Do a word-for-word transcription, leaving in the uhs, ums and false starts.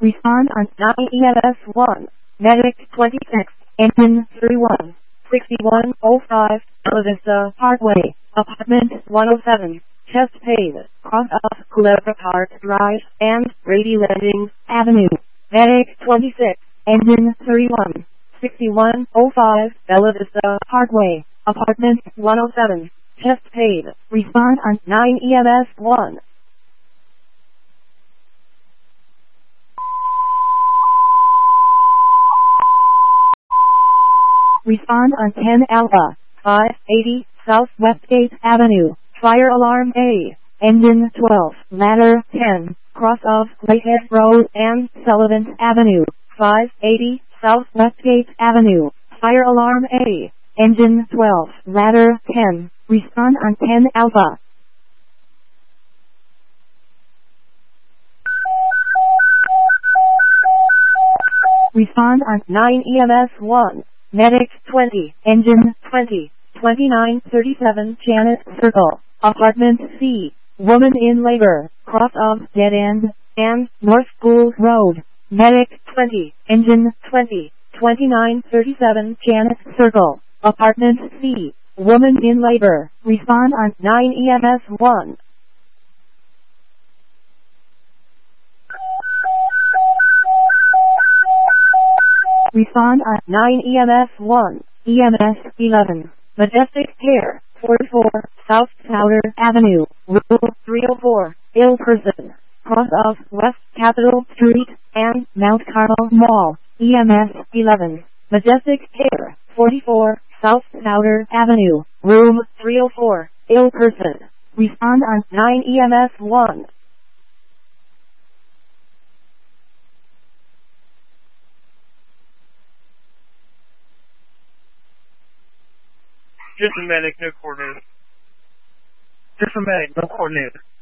Respond on nine E M S one. Medic twenty-six. Engine thirty-one. sixty-one oh five. Bella Vista Parkway. Apartment one oh seven. Chest pain. Cross off Culebra Park Drive and Brady Landing Avenue. Medic twenty-six. Engine thirty-one. sixty-one oh five. Bella Vista Parkway. Apartment one oh seven. Chest pain. Respond on nine E M S one. Respond on ten Alpha. five eighty South Westgate Avenue. Fire alarm A. Engine twelve. Ladder ten. Cross of Whitehead Road and Sullivan Avenue. five eighty South Westgate Avenue. Fire alarm A. Engine twelve. Ladder ten. Respond on ten Alpha. Respond on nine E M S one. Medic twenty. Engine twenty. twenty-nine thirty-seven Janet Circle. Apartment C. Woman in labor. Cross of Dead End and North School Road. Medic twenty. Engine twenty. twenty-nine thirty-seven Janet Circle. Apartment C. Woman in labor. Respond on nine E M S one. Respond on nine E M S one. E M S eleven. Majestic Care. forty-four South Powder Avenue. Rule three oh four. Ill person. Cross of West Capitol Street and Mount Carmel Mall. E M S eleven. Majestic Care. forty-four South Powder Avenue. Room three oh four. Ill person. Respond on nine E M S one. Just a medic, no coordinates. Just a medic, no coordinates.